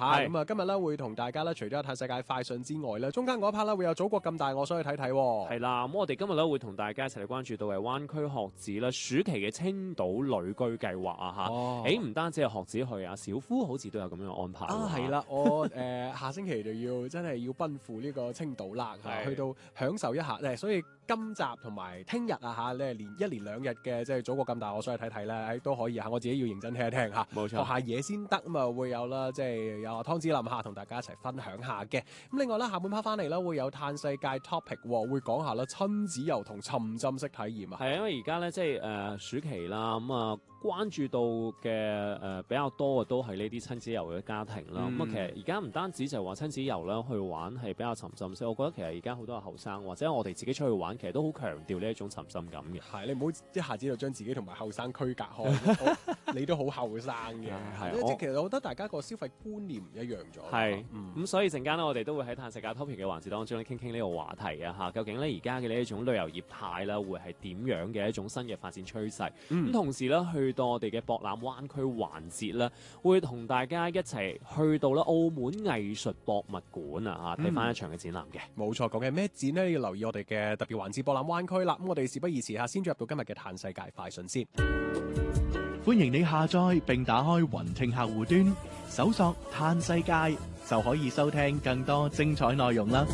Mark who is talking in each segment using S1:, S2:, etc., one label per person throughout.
S1: 吓，咁啊今日咧會同大家咧除咗有睇世界快訊之外咧，中間嗰一 part 咧會有祖國咁大我想去睇睇。
S2: 係啦，咁我哋今日咧會同大家一齊嚟關注到係灣區學子啦，暑期嘅青島旅居計劃啊吓。唔單止係學子去啊，小夫好似都有咁樣嘅安排。
S1: 係啦，我下星期就要真係要奔赴呢個青島啦，去到享受一下。所以今集同埋聽日啊吓，咧連兩日嘅即係祖國咁大我想去睇睇咧，都可以吓，我自己要認真聽一聽吓，
S2: 冇錯，學
S1: 下嘢先得咁啊，會有啦，即係有湯子霖下同大家一齊分享下嘅。咁另外咧，下半 part 翻嚟啦，會有嘆世界 topic， 會講下啦親子遊同沉浸式體驗啊。
S2: 係因為而家咧即係暑期啦，咁啊關注到嘅比較多嘅都係呢啲親子遊嘅家庭啦。咁其實而家唔單止就係話親子遊啦，去玩係比較沉浸式。我覺得其實而家好多後生或者我哋自己出去玩，其實都好強調呢一種沉浸感嘅。
S1: 係你唔好一下子就將自己同埋後生區隔開，你都好後生嘅。即其實我覺得大家個消費觀念唔一樣咗。
S2: 係咁所以陣間咧，我哋都會喺嘆世界 topic 嘅環節當中咧，傾傾呢個話題啊嚇。究竟咧而家嘅呢一種旅遊業態啦，會係點樣嘅一種新嘅發展趨勢？咁同時咧，去到我哋嘅博覽灣區環節咧，會同大家一齊去到咧澳門藝術博物館啊嚇，睇翻一場嘅展覽嘅。
S1: 冇錯，講嘅咩展呢？要留意我哋嘅特別環節博覽灣區啦。咁我哋事不宜遲下，先進入到今日嘅嘆世界快訊先。
S3: 歡迎你下載並打開雲聽客戶端，搜索嘆世界就可以收聽更多精彩內容啦。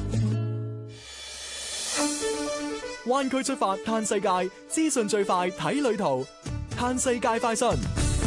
S3: 灣區出發嘆世界，資訊最快睇旅途，嘆世界快訊。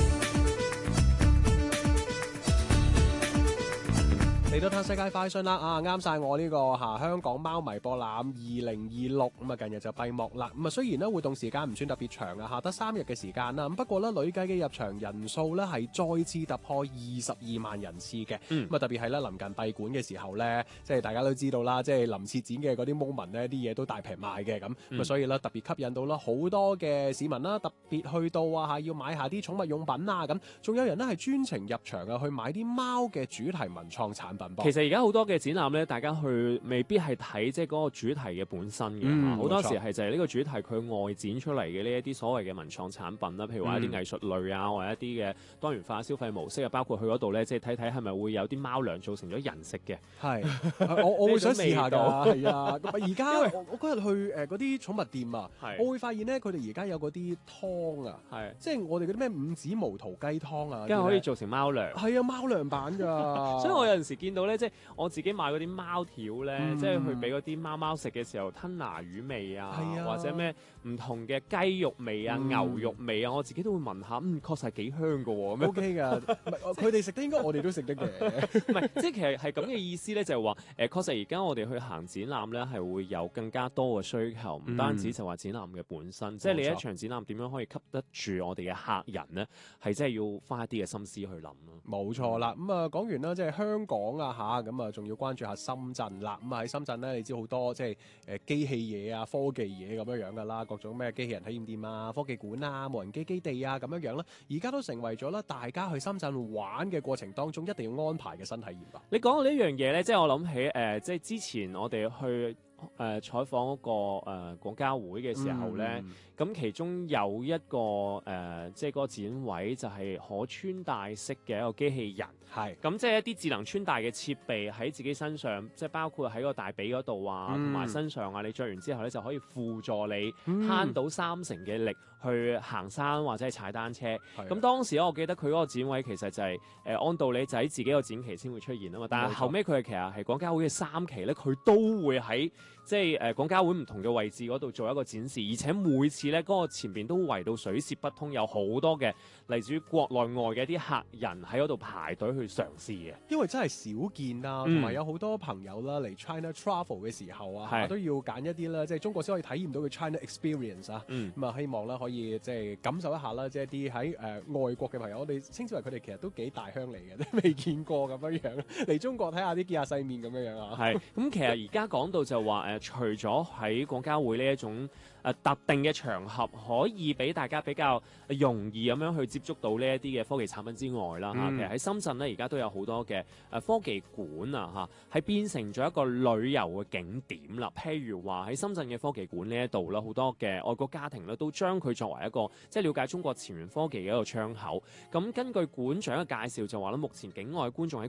S1: 嚟到嘆世界快訊啦，啱晒我呢個香港貓迷博覽2026咁啊，近日就閉幕啦。咁啊，雖然咧活動時間唔算特別長啊，得3日嘅時間啦。咁不過咧，累計嘅入場人數咧係再次突破22萬人次嘅。咁啊，特別係咧臨近閉館嘅時候咧，即係大家都知道啦，即係臨設展嘅嗰啲 moment 咧，啲嘢都大平賣嘅咁。咁所以咧特別吸引到啦好多嘅市民啦，特別去到要買下啲寵物用品啊咁。仲有人咧係專程入場啊去買啲貓嘅主題文創產品。
S2: 其實而家好多嘅展覽咧，大家去未必係睇即係嗰個主題嘅本身嘅，好多時係就係呢個主題佢外展出嚟嘅呢一啲所謂嘅文創產品啦，譬如話一啲藝術類啊，或者一啲嘅多元化消費模式啊，包括去嗰度咧，即係睇睇係咪會有啲貓糧做成咗人食嘅。
S1: 係，我會想試下㗎，係啊。而家我嗰日去嗰啲寵物店啊，我會發現咧，佢哋而家有嗰啲湯啊，即係我哋嗰啲咩五指毛桃雞湯啊，
S2: 跟住可以做成貓糧。
S1: 係啊，貓糧版㗎。
S2: 所以我有陣時見到咧，即係我自己買嗰啲貓條咧，即係去俾嗰啲貓貓食嘅時候，吞拿魚味啊，或者咩唔同嘅雞肉味啊、牛肉味啊，我自己都會聞下，確實係幾香㗎喎。
S1: OK 㗎，佢哋食得應該我哋都食得嘅。
S2: 唔係，即係其實係咁嘅意思咧，就係話確實而家我哋去行展覽咧，係會有更加多嘅需求，唔單止就話展覽嘅本身，即係你一場展覽點樣可以吸得住我哋嘅客人咧，係真係要花一啲嘅心思去諗咯。
S1: 冇錯啦，咁講完啦，即係香港啊咁啊仲要關注下深圳啦。咁喺深圳咧，你知好多即係機器嘢啊、科技嘢咁樣噶啦，各種咩機器人體驗店啊、科技館啊、無人機基地啊咁樣啦，而家都成為咗啦大家去深圳玩嘅過程當中一定要安排嘅新體驗吧。
S2: 你講到呢樣嘢咧，即係我諗起即係之前我哋去採訪嗰個廣交會嘅時候咧，咁其中有一個即係嗰個展位就係可穿戴式嘅一個機器人，咁即係一啲智能穿戴嘅設備喺自己身上，即係包括喺個大髀嗰度啊，同埋身上啊，你着完之後咧就可以輔助你慳到30%嘅力去行山或者係踩單車。咁當時我記得佢嗰個展位其實就係按道理就喺自己個展期先會出現啊嘛，但係後尾佢其實係廣交會嘅3期咧，佢都會喺即係廣交會唔同嘅位置嗰度做一個展示，而且每次咧嗰個前邊都圍到水泄不通，有好多嘅嚟自於國內外嘅一啲客人喺嗰度排隊去嘗試嘅。
S1: 因為真係少見啦，同埋有好多朋友啦嚟 China Travel 嘅時候啊，都要揀一啲啦，即係中國先可以體驗到嘅 China Experience 啊。咁啊，希望啦可以即係感受一下啦，即係啲喺外國嘅朋友，我哋稱之為佢哋其實都幾大鄉嚟嘅，都未見過咁樣樣嚟中國睇下啲見下世面咁樣樣啊。
S2: 咁其實而家講到就話除咗喺廣交會呢一種特定嘅場合，可以俾大家比較容易咁樣去接觸到呢一啲嘅科技產品之外啦，其實喺深圳咧而家都有好多嘅科技館啊，係變成咗一個旅遊嘅景點啦。譬如話喺深圳嘅科技館呢一度啦，好多嘅外國家庭咧都將佢作為一個即係了解中國前沿科技嘅一個窗口。咁根據館長嘅介紹就話咧，目前境外觀眾喺